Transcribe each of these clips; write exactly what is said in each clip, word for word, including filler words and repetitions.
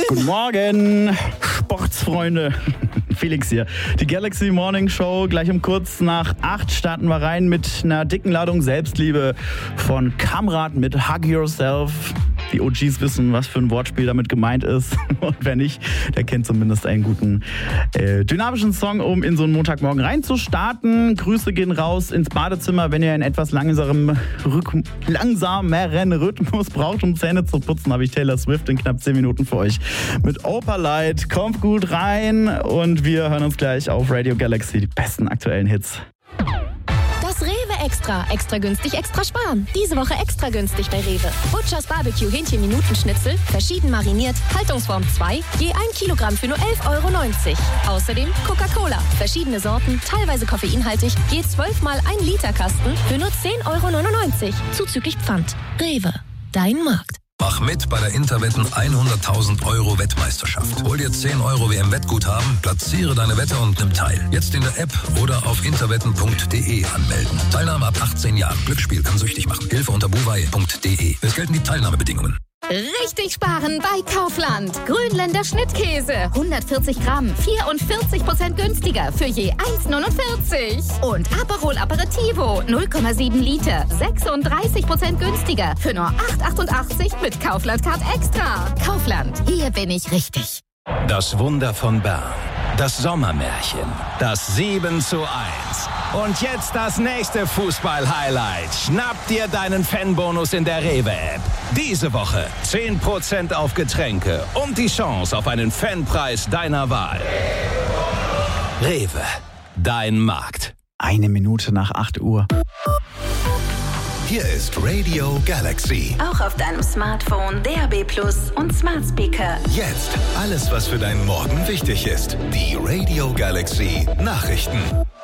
Guten Morgen, Sportsfreunde. Felix hier. Die Galaxy Morning Show. Gleich um kurz nach acht starten wir rein mit einer dicken Ladung Selbstliebe von Kamrat mit Hug Yourself. Die O Gs wissen, was für ein Wortspiel damit gemeint ist. Und wer nicht, der kennt zumindest einen guten äh, dynamischen Song, um in so einen Montagmorgen reinzustarten. Grüße gehen raus ins Badezimmer, wenn ihr einen etwas langsamen, rück, langsameren Rhythmus braucht, um Zähne zu putzen, habe ich Taylor Swift in knapp zehn Minuten für euch mit Opalite. Kommt gut rein und wir hören uns gleich auf Radio Galaxy, die besten aktuellen Hits. Das Rewe Extra. Extra günstig, extra sparen. Diese Woche extra günstig bei Rewe. Butchers Barbecue Hähnchen-Minutenschnitzel, verschieden mariniert, Haltungsform zwei, je ein Kilogramm für nur elf Euro neunzig. Außerdem Coca-Cola, verschiedene Sorten, teilweise koffeinhaltig, je zwölf mal ein Liter Kasten für nur zehn Euro neunundneunzig. Zuzüglich Pfand. Rewe. Dein Markt. Mach mit bei der Interwetten hunderttausend Euro Wettmeisterschaft. Hol dir zehn Euro W M-Wettguthaben, platziere deine Wette und nimm teil. Jetzt in der App oder auf interwetten punkt de anmelden. Teilnahme ab achtzehn Jahren. Glücksspiel kann süchtig machen. Hilfe unter buwei punkt de. Es gelten die Teilnahmebedingungen. Richtig sparen bei Kaufland. Grünländer Schnittkäse. hundertvierzig Gramm. vierundvierzig Prozent günstiger für je eins Komma neunundvierzig. Und Aperol Aperitivo. null Komma sieben Liter. sechsunddreißig Prozent günstiger für nur acht Euro achtundachtzig mit Kaufland Card Extra. Kaufland. Hier bin ich richtig. Das Wunder von Bern. Das Sommermärchen. Das sieben zu eins. Und jetzt das nächste Fußball-Highlight. Schnapp dir deinen Fanbonus in der Rewe-App. Diese Woche zehn Prozent auf Getränke und die Chance auf einen Fanpreis deiner Wahl. Rewe, dein Markt. Eine Minute nach acht Uhr. Hier ist Radio Galaxy. Auch auf deinem Smartphone, D A B Plus und Smart Speaker. Jetzt alles, was für deinen Morgen wichtig ist. Die Radio Galaxy Nachrichten.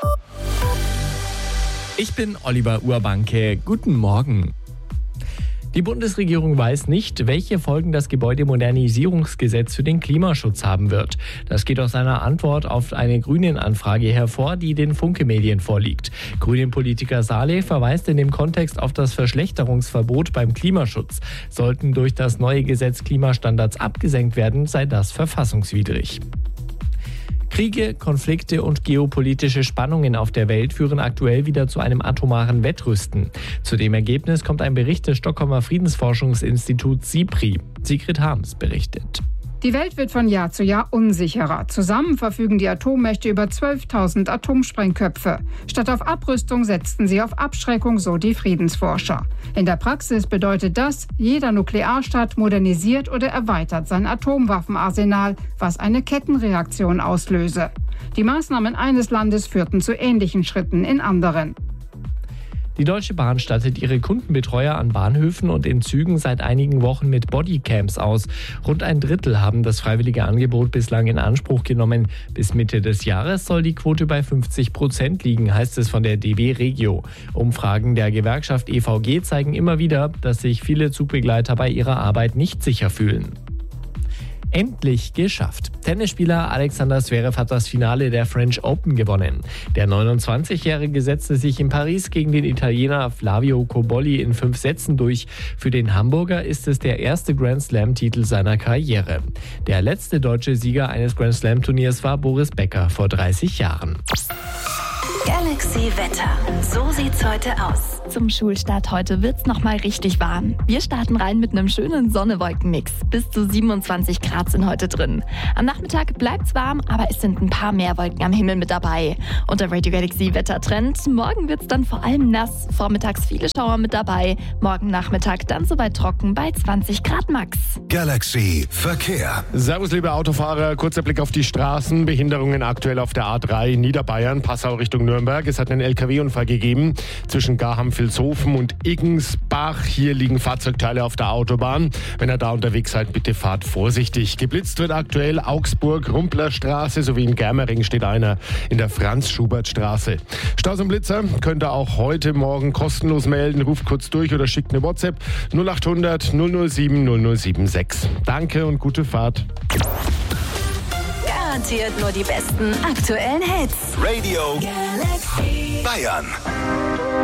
Ich bin Oliver Urbanke. Guten Morgen. Die Bundesregierung weiß nicht, welche Folgen das Gebäudemodernisierungsgesetz für den Klimaschutz haben wird. Das geht aus einer Antwort auf eine Grünen-Anfrage hervor, die den Funke-Medien vorliegt. Grünen-Politiker Saleh verweist in dem Kontext auf das Verschlechterungsverbot beim Klimaschutz. Sollten durch das neue Gesetz Klimastandards abgesenkt werden, sei das verfassungswidrig. Kriege, Konflikte und geopolitische Spannungen auf der Welt führen aktuell wieder zu einem atomaren Wettrüsten. Zu dem Ergebnis kommt ein Bericht des Stockholmer Friedensforschungsinstituts SIPRI. Sigrid Harms berichtet. Die Welt wird von Jahr zu Jahr unsicherer. Zusammen verfügen die Atommächte über zwölftausend Atomsprengköpfe. Statt auf Abrüstung setzten sie auf Abschreckung, so die Friedensforscher. In der Praxis bedeutet das, jeder Nuklearstaat modernisiert oder erweitert sein Atomwaffenarsenal, was eine Kettenreaktion auslöse. Die Maßnahmen eines Landes führten zu ähnlichen Schritten in anderen. Die Deutsche Bahn stattet ihre Kundenbetreuer an Bahnhöfen und in Zügen seit einigen Wochen mit Bodycams aus. Rund ein Drittel haben das freiwillige Angebot bislang in Anspruch genommen. Bis Mitte des Jahres soll die Quote bei fünfzig Prozent liegen, heißt es von der D B Regio. Umfragen der Gewerkschaft E V G zeigen immer wieder, dass sich viele Zugbegleiter bei ihrer Arbeit nicht sicher fühlen. Endlich geschafft. Tennisspieler Alexander Zverev hat das Finale der French Open gewonnen. Der neunundzwanzigjährige setzte sich in Paris gegen den Italiener Flavio Cobolli in fünf Sätzen durch. Für den Hamburger ist es der erste Grand Slam-Titel seiner Karriere. Der letzte deutsche Sieger eines Grand Slam-Turniers war Boris Becker vor dreißig Jahren. Galaxy Wetter. So sieht's heute aus. Zum Schulstart heute wird's noch mal richtig warm. Wir starten rein mit einem schönen Sonne-Wolken-Mix. Bis zu siebenundzwanzig Grad sind heute drin. Am Nachmittag bleibt's warm, aber es sind ein paar mehr Wolken am Himmel mit dabei. Und der Radio Galaxy Wettertrend. Morgen wird's dann vor allem nass. Vormittags viele Schauer mit dabei. Morgen Nachmittag dann soweit trocken bei zwanzig Grad max. Galaxy Verkehr. Servus, liebe Autofahrer. Kurzer Blick auf die Straßen. Behinderungen aktuell auf der A drei Niederbayern, Passau Richtung Nürnberg. Es hat einen L K W-Unfall gegeben zwischen Garham-Vilshofen und Iggensbach. Hier liegen Fahrzeugteile auf der Autobahn. Wenn ihr da unterwegs seid, bitte fahrt vorsichtig. Geblitzt wird aktuell Augsburg, Rumplerstraße sowie in Germering steht einer in der Franz-Schubert-Straße. Staus und Blitzer könnt ihr auch heute Morgen kostenlos melden. Ruft kurz durch oder schickt eine WhatsApp null acht hundert null null sieben null null sieben sechs. Danke und gute Fahrt. Garantiert nur die besten aktuellen Hits. Radio Galaxy Bayern.